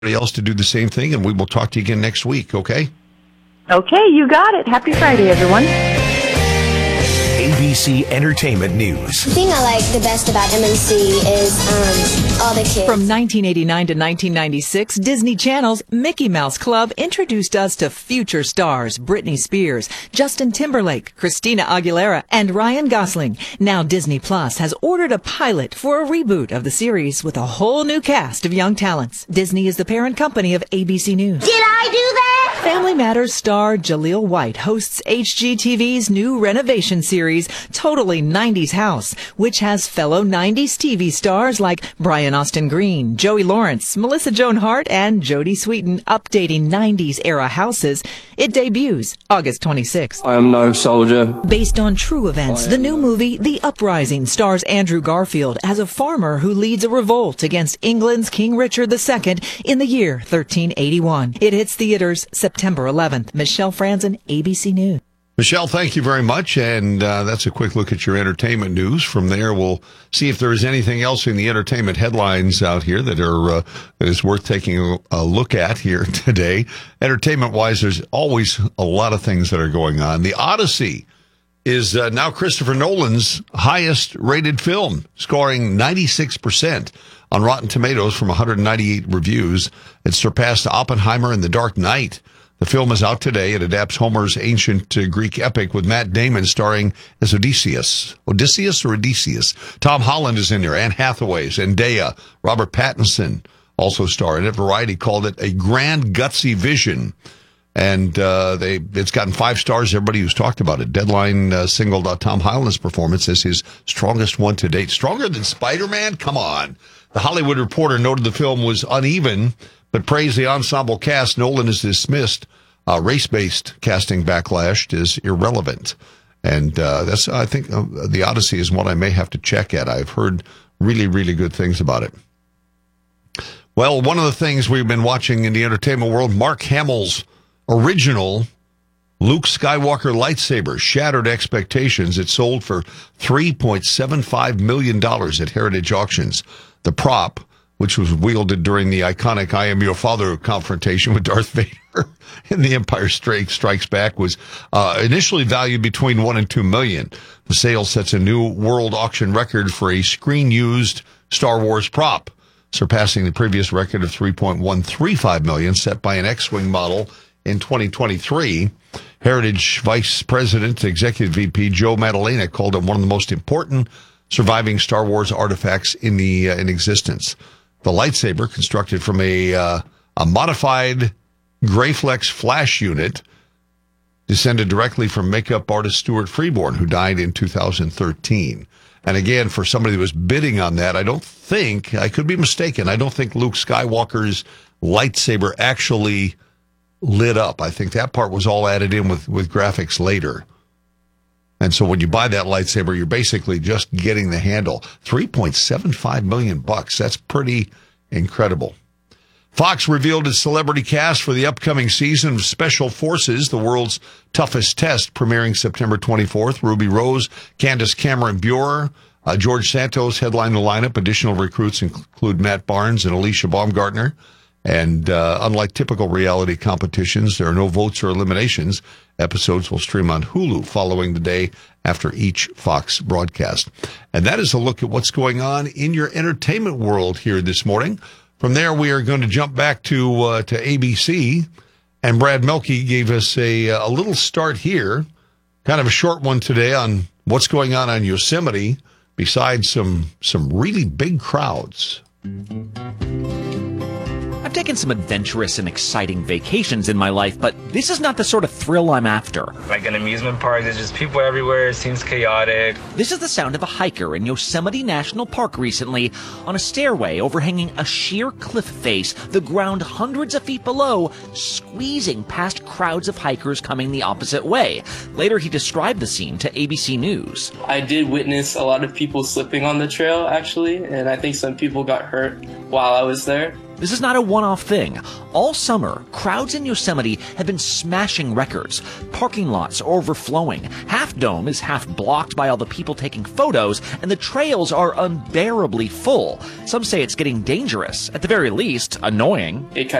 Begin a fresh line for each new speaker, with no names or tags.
else to do the same thing, and we will talk to you again next week, okay?
Okay, you got it. Happy Friday, everyone.
ABC Entertainment News.
The thing I like the best about MNC is all the kids.
From 1989 to 1996, Disney Channel's Mickey Mouse Club introduced us to future stars Britney Spears, Justin Timberlake, Christina Aguilera, and Ryan Gosling. Now Disney Plus has ordered a pilot for a reboot of the series with a whole new cast of young talents. Disney is the parent company of ABC News.
Did I do that?
Family Matters star Jaleel White hosts HGTV's new renovation series, Totally 90s House, which has fellow 90s TV stars like Brian Austin Green, Joey Lawrence, Melissa Joan Hart, and Jodie Sweetin updating 90s era houses. It debuts August 26th.
I am no soldier.
Based on true events, the new movie, The Uprising, stars Andrew Garfield as a farmer who leads a revolt against England's King Richard II in the year 1381. It hits theaters September 11th. Michelle Franzen, ABC News.
Michelle, thank you very much. And that's a quick look at your entertainment news. From there, we'll see if there is anything else in the entertainment headlines out here that is worth taking a look at here today. Entertainment-wise, there's always a lot of things that are going on. The Odyssey is now Christopher Nolan's highest-rated film, scoring 96% on Rotten Tomatoes from 198 reviews. It surpassed Oppenheimer and The Dark Knight. The film is out today. It adapts Homer's ancient Greek epic with Matt Damon starring as Odysseus. Odysseus or Odysseus? Tom Holland is in there. Anne Hathaway, Zendaya, Robert Pattinson also star in it. Variety called it a grand, gutsy vision. And it's gotten 5 stars. Everybody who's talked about it. Deadline singled out Tom Holland's performance as his strongest one to date. Stronger than Spider-Man? Come on. The Hollywood Reporter noted the film was uneven, but praised the ensemble cast. Nolan is dismissed. Race-based casting backlash is irrelevant. And I think The Odyssey is one I may have to check at. I've heard really, really good things about it. Well, one of the things we've been watching in the entertainment world, Mark Hamill's original Luke Skywalker lightsaber shattered expectations. It sold for $3.75 million at Heritage Auctions. The prop, which was wielded during the iconic I Am Your Father confrontation with Darth Vader in The Empire Strikes Back, was initially valued between $1 and $2 million. The sale sets a new world auction record for a screen-used Star Wars prop, surpassing the previous record of $3.135 million set by an X-Wing model in 2023. Heritage Vice President, Executive VP Joe Maddalena called it one of the most important surviving Star Wars artifacts in existence. The lightsaber, constructed from a modified Greyflex flash unit, descended directly from makeup artist Stuart Freeborn, who died in 2013. And again, for somebody who was bidding on that, I could be mistaken, I don't think Luke Skywalker's lightsaber actually lit up. I think that part was all added in with graphics later. And so when you buy that lightsaber, you're basically just getting the handle. $3.75 million. That's pretty incredible. Fox revealed its celebrity cast for the upcoming season of Special Forces, The World's Toughest Test, premiering September 24th. Ruby Rose, Candace Cameron Bure, George Santos headline the lineup. Additional recruits include Matt Barnes and Alicia Baumgartner. And unlike typical reality competitions, there are no votes or eliminations. Episodes will stream on Hulu following the day after each Fox broadcast. And that is a look at what's going on in your entertainment world here this morning. From there, we are going to jump back to ABC. And Brad Melke gave us a little start here, kind of a short one today on what's going on Yosemite, besides some really big crowds.
I've taken some adventurous and exciting vacations in my life, but this is not the sort of thrill I'm after.
Like an amusement park, there's just people everywhere, it seems chaotic.
This is the sound of a hiker in Yosemite National Park recently on a stairway overhanging a sheer cliff face, the ground hundreds of feet below, squeezing past crowds of hikers coming the opposite way. Later, he described the scene to ABC News.
I did witness a lot of people slipping on the trail, actually, and I think some people got hurt while I was there.
This is not a one-off thing. All summer, crowds in Yosemite have been smashing records. Parking lots are overflowing. Half Dome is half blocked by all the people taking photos, and the trails are unbearably full. Some say it's getting dangerous, at the very least, annoying.
It